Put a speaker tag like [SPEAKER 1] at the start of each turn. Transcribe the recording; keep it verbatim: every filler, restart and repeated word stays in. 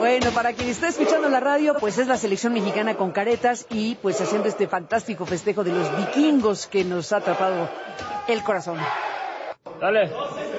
[SPEAKER 1] Bueno, para quien está escuchando la radio, pues es la selección mexicana con caretas y pues haciendo este fantástico festejo de los vikingos que nos ha atrapado el corazón.
[SPEAKER 2] Dale.